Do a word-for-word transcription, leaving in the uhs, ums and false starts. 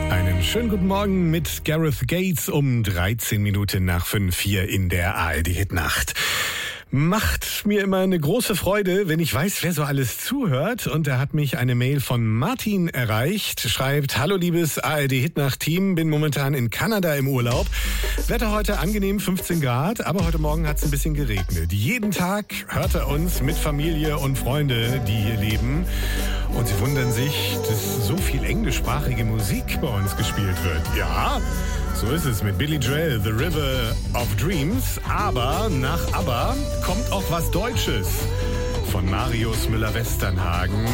Einen schönen guten Morgen mit Gareth Gates um dreizehn Minuten nach fünf hier in der A R D-Hitnacht. Macht mir immer eine große Freude, wenn ich weiß, wer so alles zuhört. Und da hat mich eine Mail von Martin erreicht. Schreibt: Hallo liebes A R D-Hitnacht-Team, bin momentan in Kanada im Urlaub. Wetter heute angenehm, fünfzehn Grad, aber heute Morgen hat es ein bisschen geregnet. Jeden Tag hört er uns mit Familie und Freunde, die hier leben. Und sie wundern sich, dass so viel englischsprachige Musik bei uns gespielt wird. Ja, so ist es mit Billy Joel, The River of Dreams. Aber nach ABBA kommt auch was Deutsches von Marius Müller-Westernhagen.